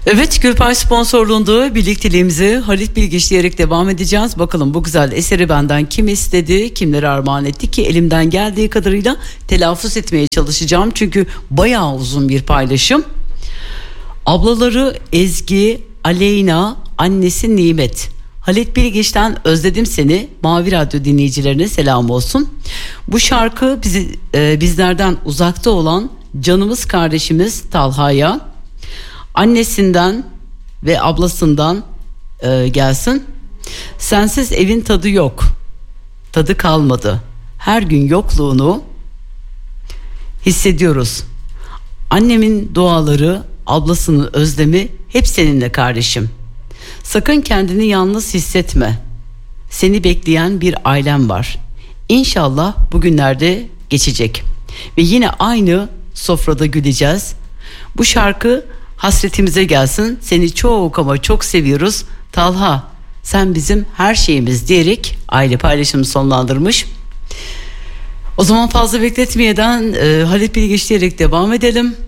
Evet, Gülpay sponsorluğunda birlikteliğimizi Halit Bilgiç diyerek devam edeceğiz. Bakalım bu güzel eseri benden kim istedi, kimlere armağan etti ki elimden geldiği kadarıyla telaffuz etmeye çalışacağım. Çünkü bayağı uzun bir paylaşım. Ablaları Ezgi, Aleyna, annesi Nimet. Halit Bilgiç'ten Özledim Seni, Mavi Radyo dinleyicilerine selam olsun. Bu şarkı bizlerden uzakta olan canımız kardeşimiz Talha'ya, annesinden ve ablasından gelsin. Sensiz evin tadı yok, tadı kalmadı. Her gün yokluğunu hissediyoruz. Annemin duaları, ablasının özlemi hep seninle kardeşim. Sakın kendini yalnız hissetme. Seni bekleyen bir ailem var. İnşallah bugünlerde geçecek. Ve yine aynı sofrada güleceğiz. Bu şarkı hasretimize gelsin. Seni çok ama çok seviyoruz. Talha, sen bizim her şeyimiz diyerek aile paylaşımını sonlandırmış. O zaman fazla bekletmeyeden Halit Bilgiç diyerek devam edelim.